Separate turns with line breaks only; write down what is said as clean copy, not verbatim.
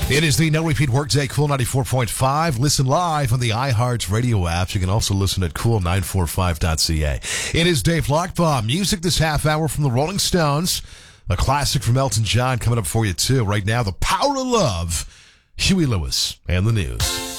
It is the No Repeat Workday Cool 94.5. Listen live on the iHeart Radio apps. You can also listen at cool945.ca. It is Dave Lockbaum. Music this half hour from the Rolling Stones. A classic from Elton John coming up for you, too. Right now, The Power of Love, Huey Lewis, and the news.